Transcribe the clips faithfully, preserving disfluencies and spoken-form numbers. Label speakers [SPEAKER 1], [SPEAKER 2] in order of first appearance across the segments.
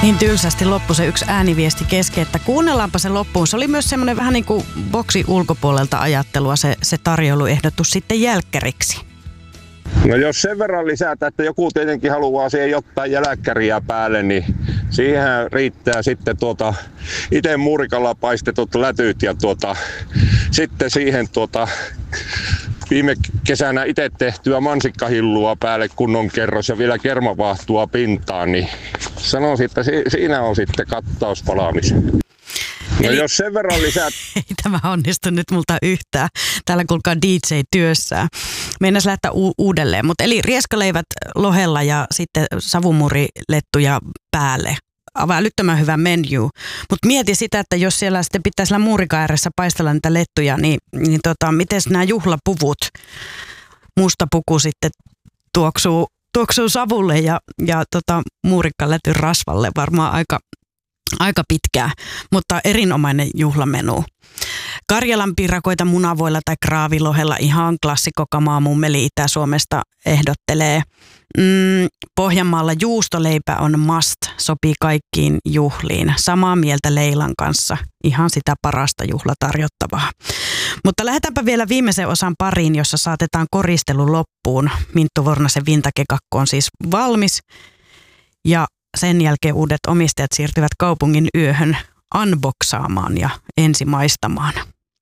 [SPEAKER 1] Niin tylsästi loppui se yksi ääniviesti kesken, että kuunnellaanpa se loppuun. Se oli myös semmoinen vähän niin kuin boksi ulkopuolelta ajattelua se, se tarjouluehdotus sitten jälkkäriksi.
[SPEAKER 2] No jos sen verran lisätä, että joku tietenkin haluaa siihen jotain jälkkäriä päälle, niin siihen riittää sitten tuota itse muurikalla paistetut lätyt ja tuota, sitten siihen tuota viime kesänä itse tehtyä mansikkahillua päälle kunnon kerros ja vielä kermavaahtua pintaan, niin sanoisin, että si- siinä on sitten kattaus palaamiseen. No eli jos sen verran lisäät...
[SPEAKER 1] Ei tämä onnistu nyt multa yhtään. Täällä kuulkaa D J työssään. Meinas lähteä u- uudelleen. Mutta eli rieskaleivät lohella ja sitten savumurilettuja päälle. Aivan älyttömän hyvä menu. Mutta mieti sitä, että jos siellä sitten pitäisi siellä muurikan ääressä paistella niitä lettuja, niin, niin tota, miten nämä juhlapuvut, musta puku sitten tuoksuu, tuoksuu savulle ja, ja tota, muurikkaletyn rasvalle varmaan aika... Aika pitkää, mutta erinomainen juhlamenu. Karjalan piirakoita munavoilla tai kraavilohella ihan klassikko kamaa mummeli Itä-Suomesta ehdottelee. Mm, Pohjanmaalla juustoleipä on must, sopii kaikkiin juhliin. Samaa mieltä Leilan kanssa, ihan sitä parasta juhlatarjottavaa. Mutta lähdetäänpä vielä viimeisen osan pariin, jossa saatetaan koristelu loppuun. Minttu Vornasen vintakekakko on siis valmis ja sen jälkeen uudet omistajat siirtyvät kaupungin yöhön unboxaamaan ja ensimaistamaan.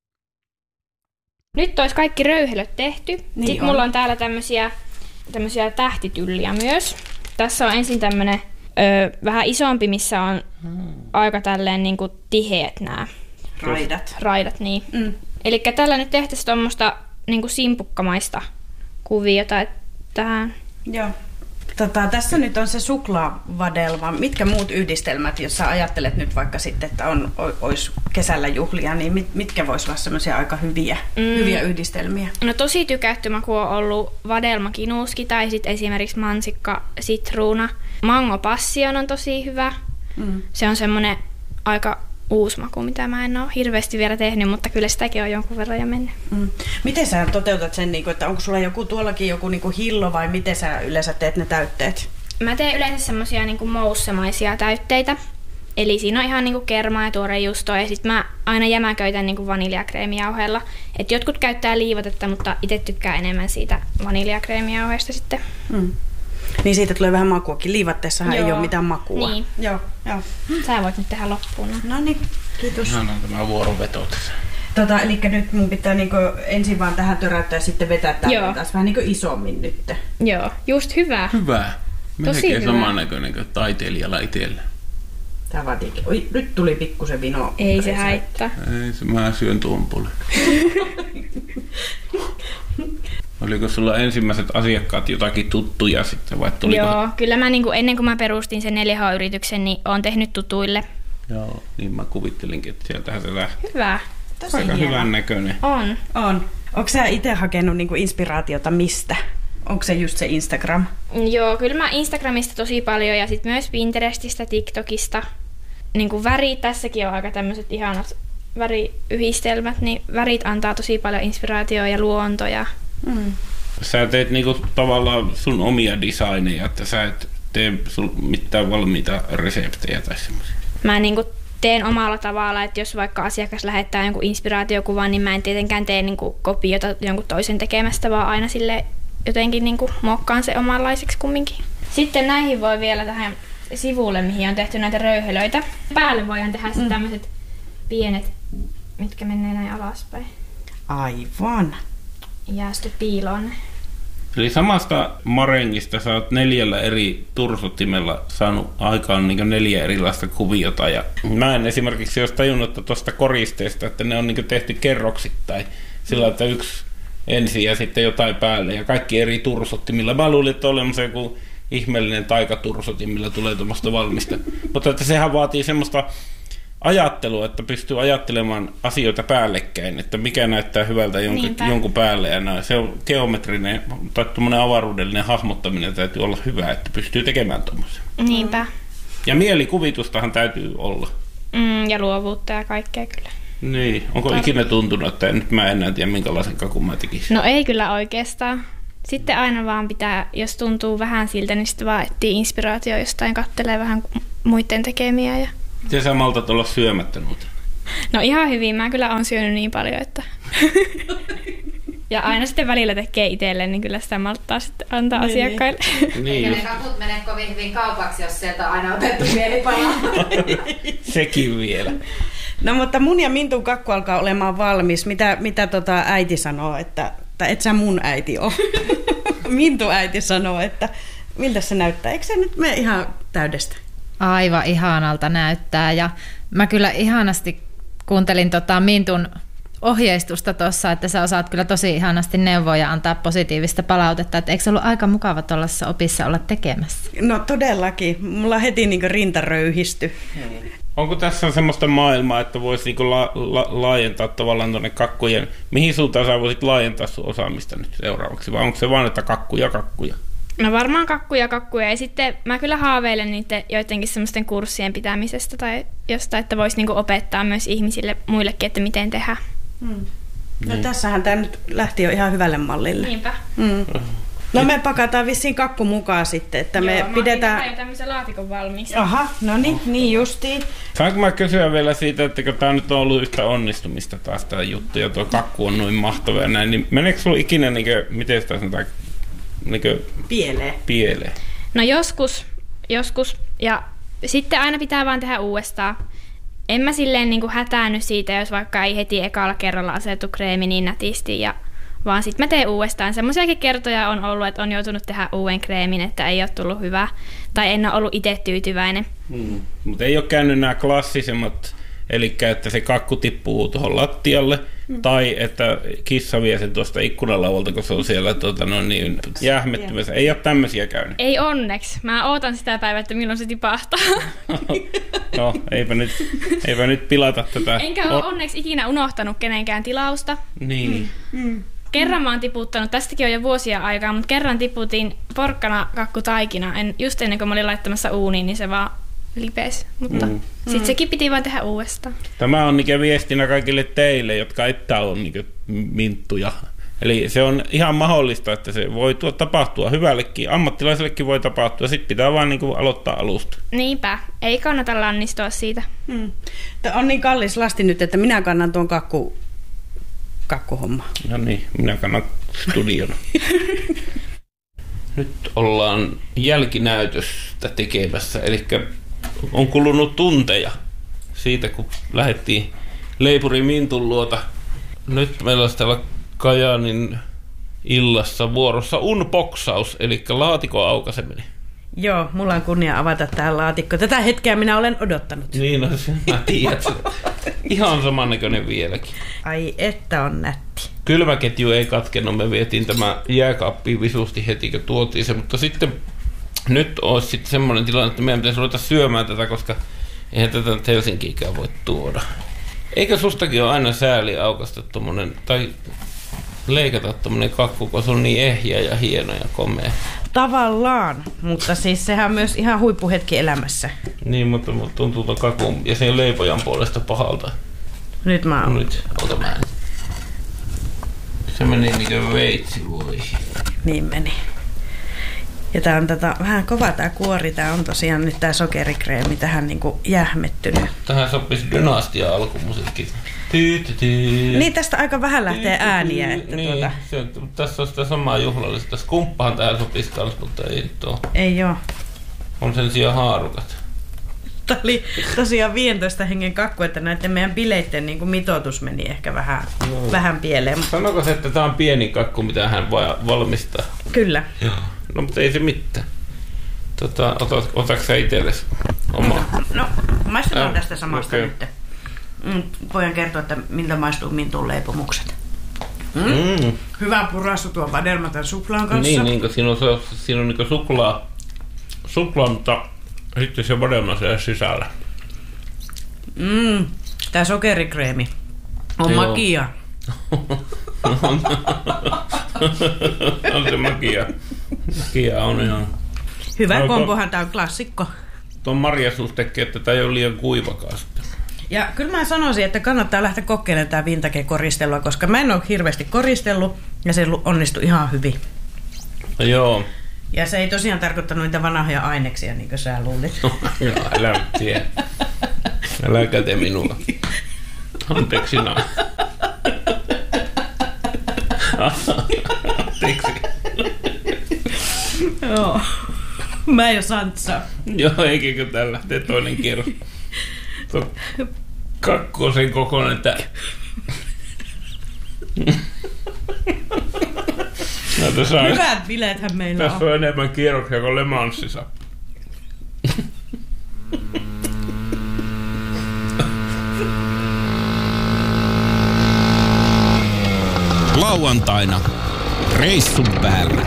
[SPEAKER 3] Nyt olisi kaikki röyhelöt tehty. Niin Sitten on. Mulla on täällä tämmöisiä, tämmöisiä tähtitylliä myös. Tässä on ensin tämmönen ö, vähän isompi, missä on hmm. aika tälleen niin kuin tiheät nämä
[SPEAKER 1] raidat.
[SPEAKER 3] Raidat, niin. Mm. Eli tällä nyt tehtäisiin tuommoista niin kuin simpukkamaista kuviota tähän.
[SPEAKER 1] Joo. Tota, tässä nyt on se suklaavadelma. Mitkä muut yhdistelmät, jos sä ajattelet nyt vaikka sitten, että on, olisi kesällä juhlia, niin mit, mitkä vois olla semmoisia aika hyviä, mm. hyviä yhdistelmiä?
[SPEAKER 3] No tosi tykätty maku on ollut vadelmakinuuski tai sitten esimerkiksi mansikka sitruuna. Mango passion on tosi hyvä. Mm. Se on semmoinen aika uusi maku, mitä mä en ole hirveästi vielä tehnyt, mutta kyllä sitäkin on jonkun verran jo mennyt. Mm.
[SPEAKER 1] Miten sä toteutat sen, että onko sulla joku tuollakin joku niinku hillo vai miten sä yleensä teet ne täytteet?
[SPEAKER 3] Mä teen yleensä semmosia niinku moussemaisia täytteitä. Eli siinä on ihan niinku kermaa ja tuorejuustoa ja sit mä aina jämäköitän niinku vaniljakreemijauheella. Et jotkut käyttää liivotetta, mutta itse tykkään enemmän siitä vaniljakreemijauheesta sitten. Mm.
[SPEAKER 1] Niin siitä tulee vähän makuakin. Liivatteessahan Joo. ei ole mitään makua.
[SPEAKER 3] Niin.
[SPEAKER 1] Joo. Joo.
[SPEAKER 3] Sä voit nyt tehdä loppuun.
[SPEAKER 1] No niin, kiitos.
[SPEAKER 4] No, no tämä vuoroveto tässä.
[SPEAKER 1] Tota, eli nyt mun pitää niinku ensin vaan tähän töräyttää ja sitten vetää tämän taas vähän niinku isommin nyt.
[SPEAKER 3] Joo, just hyvä.
[SPEAKER 4] Hyvä. Melkein samannäköinen kuin taiteilijalla itsellä.
[SPEAKER 1] Tää vaatiikin. Oi, nyt tuli pikkusen vino.
[SPEAKER 3] Ei se haittaa.
[SPEAKER 4] Ei se, mä syön tuon puolen. Oliko sulla ensimmäiset asiakkaat jotakin tuttuja sitten vai tuliko?
[SPEAKER 3] Joo, kyllä mä niinku, ennen kuin mä perustin sen neljä H-yrityksen, niin oon tehnyt tutuille.
[SPEAKER 4] Joo, niin mä kuvittelinkin, että sieltähän se lähti.
[SPEAKER 3] Hyvä.
[SPEAKER 1] Tosi
[SPEAKER 4] aika
[SPEAKER 1] hieno.
[SPEAKER 4] hyvän näköinen.
[SPEAKER 3] On.
[SPEAKER 1] On. Onko sä itse hakenut niinku inspiraatiota mistä? Onko se just se Instagram?
[SPEAKER 3] Joo, kyllä mä Instagramista tosi paljon ja sitten myös Pinterestistä, TikTokista. Niinku värit, tässäkin on aika tämmöiset ihanat väriyhdistelmät, niin värit antaa tosi paljon inspiraatiota ja luontoja. Mm.
[SPEAKER 4] Sä teet niinku tavallaan sun omia designeja, että sä et tee sul mitään valmiita reseptejä tai semmoisia.
[SPEAKER 3] Mä niinku teen omalla tavalla, että jos vaikka asiakas lähettää jonkun inspiraatiokuvan, niin mä en tietenkään tee niinku kopiota jonkun toisen tekemästä, vaan aina sille jotenkin niinku muokkaan se omanlaiseksi kumminkin. Sitten näihin voi vielä tähän sivulle, mihin on tehty näitä röyhelöitä. Päälle voidaan tehdä mm. tämmöiset pienet, mitkä menee näin alaspäin.
[SPEAKER 1] Aivan.
[SPEAKER 3] Ja sitten piiloon.
[SPEAKER 4] Eli samasta marengista sä oot neljällä eri tursottimella saanut aikaan niin neljä erilaista kuviota. Ja mä en esimerkiksi olisi tajunnut tuosta koristeesta, että ne on niin tehty kerroksittain. Sillä että yksi ensin ja sitten jotain päälle ja kaikki eri tursottimilla. Mä luulin, että on olemassa joku ihmeellinen taikatursotin, millä tulee tuommoista valmista. Mutta että sehän vaatii semmoista ajattelua, että pystyy ajattelemaan asioita päällekkäin, että mikä näyttää hyvältä jonkun, jonkun päälle ja näin. Se on geometrinen tai tuommoinen avaruudellinen hahmottaminen täytyy olla hyvä, että pystyy tekemään tuommoisen.
[SPEAKER 3] Niinpä.
[SPEAKER 4] Ja mielikuvitustahan täytyy olla.
[SPEAKER 3] Mm, ja luovuutta ja kaikkea kyllä.
[SPEAKER 4] Niin. Onko Tar- ikinä tuntunut, että nyt mä enää tiedä minkälaisen kakun mä tekisin?
[SPEAKER 3] No ei kyllä oikeastaan. Sitten aina vaan pitää, jos tuntuu vähän siltä, niin sitten vaan etsii inspiraatio jostain, kattelee vähän muiden tekemiä. Ja...
[SPEAKER 4] Miten sä maltat olla syömättä noita?
[SPEAKER 3] No ihan hyvin. Mä kyllä oon syönyt niin paljon, että... Ja aina sitten välillä tekee itselleen, niin kyllä sitä malttaa sitten antaa niin, asiakkaille.
[SPEAKER 5] Niin. Eikä ne kakut mene kovin hyvin kaupaksi, jos sieltä on aina otettu mielipala.
[SPEAKER 4] Sekin vielä.
[SPEAKER 1] No mutta mun ja Mintun kakku alkaa olemaan valmis. Mitä, mitä tota äiti sanoo, että... Tai et sä mun äiti ole. Mintu äiti sanoo, että miltä se näyttää. Eikö se nyt mene ihan täydestä?
[SPEAKER 5] Aivan ihanalta näyttää. Ja mä kyllä ihanasti kuuntelin tota Mintun ohjeistusta tuossa, että sä osaat kyllä tosi ihanasti neuvoa ja antaa positiivista palautetta. Että eikö se ollut aika mukava tuollaisessa opissa olla tekemässä?
[SPEAKER 1] No todellakin. Mulla heti niin kuin rinta röyhisty.
[SPEAKER 4] Onko tässä semmoista maailmaa, että voisi niinku la- la- laajentaa tavallaan tuonne kakkujen... Mihin suuntaan sä voisit laajentaa sun osaamista nyt seuraavaksi? Vai onko se vaan, että kakkuja, kakkuja?
[SPEAKER 3] No varmaan kakkuja, kakkuja. Ja sitten mä kyllä haaveilen niiden joidenkin semmoisten kurssien pitämisestä tai jostain, että voisi niinku opettaa myös ihmisille muillekin, että miten tehdä.
[SPEAKER 1] Hmm. No niin. Tässähän tämä nyt lähti jo ihan hyvälle mallille.
[SPEAKER 3] Niinpä.
[SPEAKER 1] Hmm. No me pakataan vissiin kakku mukaan sitten, että me
[SPEAKER 3] Joo,
[SPEAKER 1] pidetään...
[SPEAKER 3] Joo, mä tämmöisen laatikon valmiiksi.
[SPEAKER 1] Aha, no niin, niin justiin.
[SPEAKER 4] Saanko mä kysyä vielä siitä, että kun tää nyt on ollut yhtä onnistumista taas tää juttu, ja tuo kakku on noin mahtava ja näin, niin meneekö sulla ikinä, niinkö, miten sitä sanotaan, niinkö...
[SPEAKER 1] Pieleen.
[SPEAKER 4] Pieleen?
[SPEAKER 3] No joskus, joskus, ja sitten aina pitää vaan tehdä uudestaan. En mä silleen niin kuin hätäänny siitä, jos vaikka ei heti ekalla kerralla asetu kreemi niin nätisti, ja vaan sitten mä teen uudestaan. Semmoisiakin kertoja on ollut, että on joutunut tehdä uuden kreemin, että ei ole tullut hyvä, tai en ole ollut itse tyytyväinen. Hmm.
[SPEAKER 4] Mutta ei ole käynyt nämä klassisemmat, eli että se kakku tippuu tuohon lattialle, hmm. tai että kissa vie sen tuosta ikkunalauvalta, kun se on siellä tuota, no niin, jähmettymässä. Ei ole tämmöisiä käynyt.
[SPEAKER 3] Ei onneksi. Mä ootan sitä päivää, että milloin se tipahtaa.
[SPEAKER 4] No, eipä nyt, eipä nyt pilata tätä.
[SPEAKER 3] Enkä ole onneksi ikinä unohtanut kenenkään tilausta.
[SPEAKER 4] Niin.
[SPEAKER 3] Hmm. Hmm. Kerran mä oon tiputtanut, tästäkin on jo vuosia aikaa, mutta kerran tiputin porkkana kakkutaikina, en, just ennen kuin mä olin laittamassa uuniin, niin se vaan lipesi. Mutta mm. sitten sekin piti vaan tehdä uudestaan.
[SPEAKER 4] Tämä on niinkä viestinä kaikille teille, jotka ette ole niinkä minttuja. Eli se on ihan mahdollista, että se voi tuo tapahtua hyvällekin, ammattilaisellekin voi tapahtua, sitten pitää vaan niin kuin aloittaa alusta.
[SPEAKER 3] Niinpä, ei kannata lannistua siitä.
[SPEAKER 1] Hmm. Tämä on niin kallis lasti nyt, että minä kannan tuon kakku... kakkuhomma.
[SPEAKER 4] No niin, minä kannan studion. Nyt ollaan jälkinäytöstä tekemässä, eli on kulunut tunteja siitä, kun lähdettiin Leipuri Mintun luota. Nyt meillä on täällä Kajaanin illassa vuorossa unboxaus, eli laatikon aukaiseminen.
[SPEAKER 1] Joo, mulla on kunnia avata tää laatikko. Tätä hetkeä minä olen odottanut.
[SPEAKER 4] Niin, no mä tiedän. Ihan samannäköinen vieläkin.
[SPEAKER 1] Ai että on nätti.
[SPEAKER 4] Kylmäketju ei katkenut, me vietiin tämä jääkaappiin visusti heti, kun tuotiin se, mutta sitten nyt olisi sitten semmoinen tilanne, että meidän pitäisi ruveta syömään tätä, koska eihän tätä nyt Helsinkiikään voi tuoda. Eikö sustakin ole aina sääli aukaista tommonen, tai leikata tommonen kakku, kun se on niin ehjä ja hieno ja komea?
[SPEAKER 1] Tavallaan, mutta siis sehän on myös ihan huippuhetki elämässä.
[SPEAKER 4] Niin, mutta tuntuu tuon kakun ja sen leipojan puolesta pahalta.
[SPEAKER 1] Nyt mä oon.
[SPEAKER 4] Nyt, ota mä en. Se meni niinkö veitsi, voi.
[SPEAKER 1] Niin meni. Ja tää on tätä, vähän kova tää kuori, tää on tosiaan nyt tää sokerikreemi tähän niinku jähmettynyt.
[SPEAKER 4] Tähän sopisi Dynastia alkumusiikki.
[SPEAKER 1] Niin tästä aika vähän lähtee ääniä. Että
[SPEAKER 4] niin,
[SPEAKER 1] tuota...
[SPEAKER 4] se, tässä on sitä samaa juhlallista. Skumppahan tähän sopisi kans, mutta ei nyt oo.
[SPEAKER 1] Ei oo.
[SPEAKER 4] On sen sijaan haarukat.
[SPEAKER 1] Tää oli tosiaan viisitoista hengen kakku, että näiden meidän bileitten niin kuin mitoitus meni ehkä vähän, no. vähän pieleen.
[SPEAKER 4] Sanoiko se, että tää on pieni kakku, mitä hän valmistaa?
[SPEAKER 1] Kyllä.
[SPEAKER 4] Joo. No mutta ei se mitään. Tota, otat, otatko sä itsellesi omaa?
[SPEAKER 1] No, maistutaan äh, tästä samasta
[SPEAKER 4] okay.
[SPEAKER 1] nyt. Mm, voin kertoa, että miltä maistuu Mintun leipomukset. Mm?
[SPEAKER 4] Mm.
[SPEAKER 1] Hyvä purassu tuon vadelmatan suklaan kanssa.
[SPEAKER 4] Niin, niin siinä on, siinä on niin suklaa, suklaa, mutta sitten se vadelma siellä sisällä.
[SPEAKER 1] Mm, tää sokerikreemi on Joo. magia.
[SPEAKER 4] On se magia. Magia on ihan...
[SPEAKER 1] Hyvä kompohan, tää on klassikko.
[SPEAKER 4] Tuon marjasuus tekee, että tää ei ole liian kuivakaan sitten.
[SPEAKER 1] Ja kyllä mä sanoisin, että kannattaa lähteä kokeilemaan tää vintage-koristelua, koska mä en ole hirveästi koristellut ja se onnistui ihan hyvin.
[SPEAKER 4] No joo.
[SPEAKER 1] Ja se ei tosiaan tarkoittanut niitä vanhoja aineksia, niin kuin sä luulit.
[SPEAKER 4] No, älä tiedä. Älä käte minua. Anteeksi näin. Anteeksi.
[SPEAKER 1] Joo. Mä jo santsaa.
[SPEAKER 4] Joo, eikä täällä lähtee toinen kierros. Tuo kakkosen kokoinen tää. No, tässä on,
[SPEAKER 1] hyvät bileethän meillä on.
[SPEAKER 4] Tässä on enemmän kierroksia kuin Le Mansissa.
[SPEAKER 6] Lauantaina reissun päällä.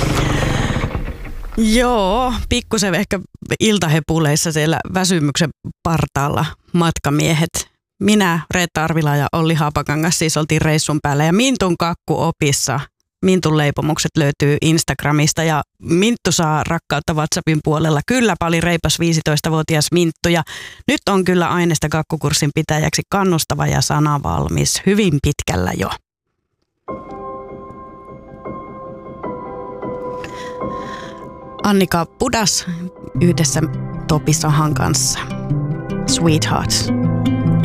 [SPEAKER 1] Joo, pikkusen ehkä iltahepuleissa siellä väsymyksen partaalla matkamiehet. Minä, Reetta Arvila ja Olli Haapakangas siis oltiin reissun päällä ja Mintun kakkuopissa. Mintun leipomukset löytyy Instagramista ja Minttu saa rakkautta WhatsAppin puolella. Kyllä paljon reipas viisitoistavuotias Minttu ja nyt on kyllä aineesta kakkukurssin pitäjäksi kannustava ja sanavalmis. Hyvin pitkällä jo. Annika Pudas yhdessä Topi Sahan kanssa. Sweethearts.